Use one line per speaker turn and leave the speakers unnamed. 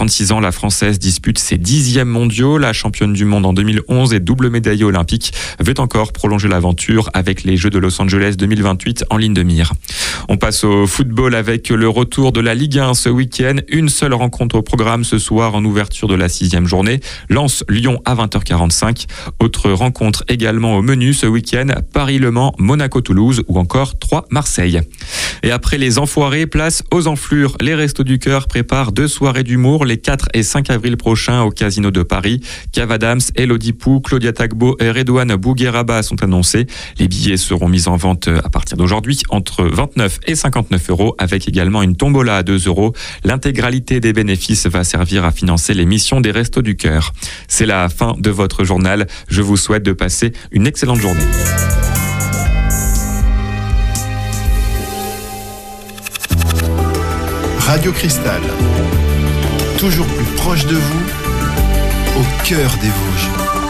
36 ans, la Française dispute ses 10e mondiaux. La championne du monde en 2011 et double médaillée olympique veut encore prolonger l'aventure avec les Jeux de Los Angeles 2028 en ligne de mire. On passe au football avec le retour de la Ligue 1 ce week-end. Une seule rencontre au programme ce soir en ouverture de la 6e journée. Lens-Lyon à 20h45. Autre rencontre également au menu ce week-end. Paris-Le Mans, Monaco-Toulouse ou encore Troyes-Marseille. Et après les enfoirés, place aux enflures. Les Restos du Cœur préparent 2 soirées d'humour les 4 et 5 avril prochains au Casino de Paris. Kev Adams, Elodie Pou, Claudia Tagbo et Redouane Bougueraba sont annoncés. Les billets seront mis en vente à partir d'aujourd'hui entre 29 et 59 euros avec également une tombola à 2 euros. L'intégralité des bénéfices va servir à financer les missions des Restos du Cœur. C'est la fin de votre journal. Je vous souhaite de passer une excellente journée.
Radio Cristal, toujours plus proche de vous, au cœur des Vosges.